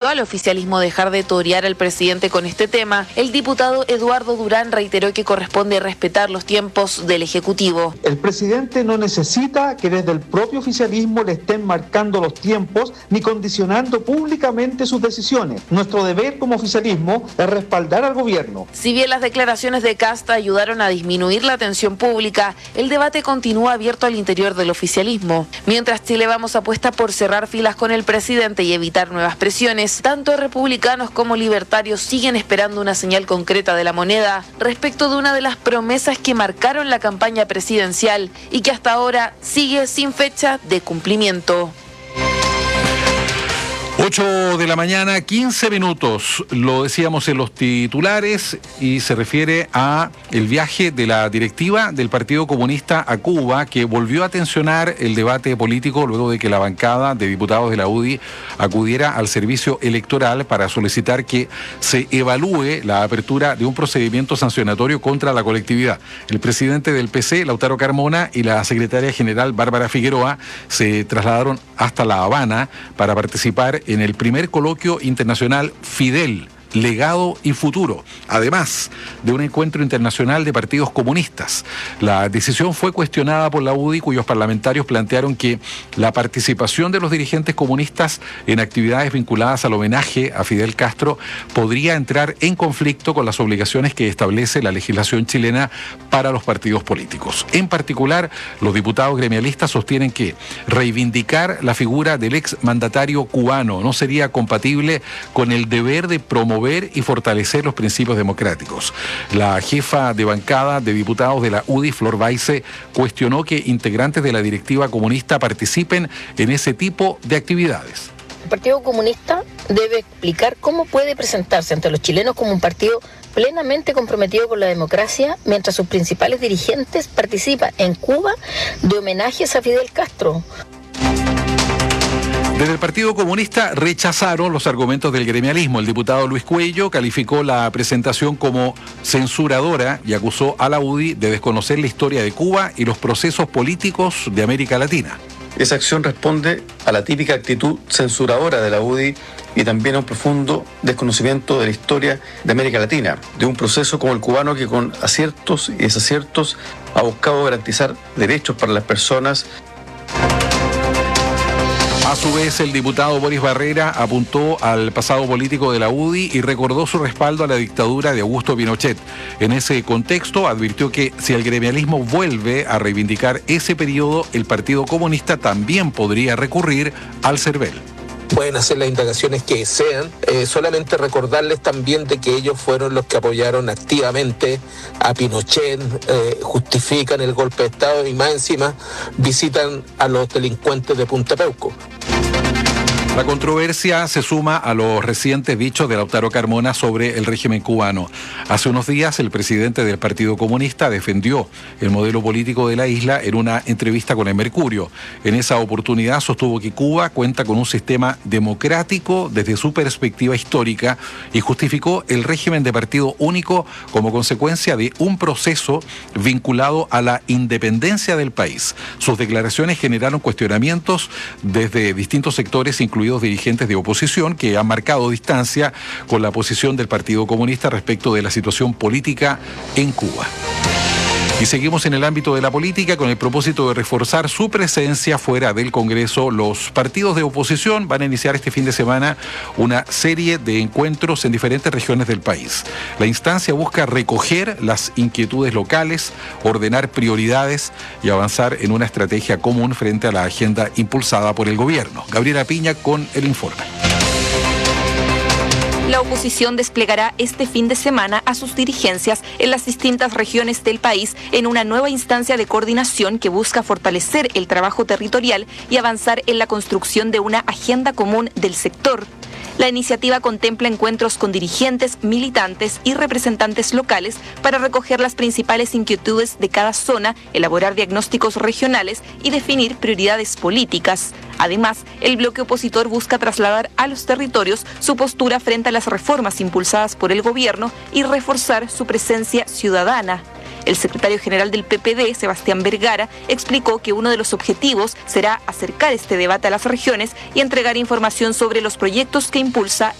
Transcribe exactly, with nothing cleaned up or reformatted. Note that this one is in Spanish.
al oficialismo dejar de torear al presidente con este tema, el diputado Eduardo Durán reiteró que corresponde respetar los tiempos del Ejecutivo. El presidente no necesita que desde el propio oficialismo le estén marcando los tiempos ni condicionando públicamente sus decisiones. Nuestro deber como oficialismo es respaldar al gobierno. Si bien las declaraciones de Casta ayudaron a disminuir la atención pública, el debate continúa abierto al interior del oficialismo. Mientras Chile Vamos apuesta por cerrar filas con el presidente y evitar nuevas presiones, tanto republicanos como libertarios siguen esperando una señal concreta de la moneda respecto de una de las promesas que marcaron la campaña presidencial y que hasta ahora sigue sin fecha de cumplimiento. ocho de la mañana, quince minutos, lo decíamos en los titulares y se refiere a el viaje de la directiva del Partido Comunista a Cuba, que volvió a tensionar el debate político luego de que la bancada de diputados de la U D I acudiera al servicio electoral para solicitar que se evalúe la apertura de un procedimiento sancionatorio contra la colectividad. El presidente del P C, Lautaro Carmona, y la secretaria general, Bárbara Figueroa, se trasladaron hasta La Habana para participar en el primer coloquio internacional Fidel, legado y futuro, además de un encuentro internacional de partidos comunistas. La decisión fue cuestionada por la U D I, cuyos parlamentarios plantearon que la participación de los dirigentes comunistas en actividades vinculadas al homenaje a Fidel Castro podría entrar en conflicto con las obligaciones que establece la legislación chilena para los partidos políticos. En particular, los diputados gremialistas sostienen que reivindicar la figura del ex mandatario cubano no sería compatible con el deber de promover y fortalecer los principios democráticos. La jefa de bancada de diputados de la U D I, Flor Baise, cuestionó que integrantes de la directiva comunista participen en ese tipo de actividades. El Partido Comunista debe explicar cómo puede presentarse ante los chilenos como un partido plenamente comprometido con la democracia, mientras sus principales dirigentes participan en Cuba de homenajes a Fidel Castro. Desde el Partido Comunista rechazaron los argumentos del gremialismo. El diputado Luis Cuello calificó la presentación como censuradora y acusó a la U D I de desconocer la historia de Cuba y los procesos políticos de América Latina. Esa acción responde a la típica actitud censuradora de la U D I y también a un profundo desconocimiento de la historia de América Latina, de un proceso como el cubano que con aciertos y desaciertos ha buscado garantizar derechos para las personas. A su vez, el diputado Boris Barrera apuntó al pasado político de la U D I y recordó su respaldo a la dictadura de Augusto Pinochet. En ese contexto, advirtió que si el gremialismo vuelve a reivindicar ese periodo, el Partido Comunista también podría recurrir al CERVEL. Pueden hacer las indagaciones que sean, eh, solamente recordarles también de que ellos fueron los que apoyaron activamente a Pinochet, eh, justifican el golpe de Estado y más encima visitan a los delincuentes de Punta Peuco. La controversia se suma a los recientes dichos de Lautaro Carmona sobre el régimen cubano. Hace unos días, el presidente del Partido Comunista defendió el modelo político de la isla en una entrevista con el Mercurio. En esa oportunidad sostuvo que Cuba cuenta con un sistema democrático desde su perspectiva histórica y justificó el régimen de partido único como consecuencia de un proceso vinculado a la independencia del país. Sus declaraciones generaron cuestionamientos desde distintos sectores, incluidos dirigentes de oposición, que han marcado distancia con la posición del Partido Comunista respecto de la situación política en Cuba. Y seguimos en el ámbito de la política con el propósito de reforzar su presencia fuera del Congreso. Los partidos de oposición van a iniciar este fin de semana una serie de encuentros en diferentes regiones del país. La instancia busca recoger las inquietudes locales, ordenar prioridades y avanzar en una estrategia común frente a la agenda impulsada por el gobierno. Gabriela Piña con el informe. La oposición desplegará este fin de semana a sus dirigencias en las distintas regiones del país en una nueva instancia de coordinación que busca fortalecer el trabajo territorial y avanzar en la construcción de una agenda común del sector. La iniciativa contempla encuentros con dirigentes, militantes y representantes locales para recoger las principales inquietudes de cada zona, elaborar diagnósticos regionales y definir prioridades políticas. Además, el bloque opositor busca trasladar a los territorios su postura frente a las reformas impulsadas por el gobierno y reforzar su presencia ciudadana. El secretario general del P P D, Sebastián Vergara, explicó que uno de los objetivos será acercar este debate a las regiones y entregar información sobre los proyectos que impulsa